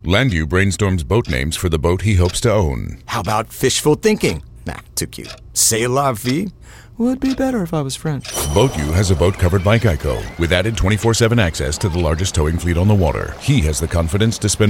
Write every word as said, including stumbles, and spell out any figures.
Landu brainstorms boat names for the boat he hopes to own. How about fishful thinking? Nah, too cute. C'est la vie? Would be better if I was French. BoatU has a boat covered by Geico with added twenty-four seven access to the largest towing fleet on the water. He has the confidence to spend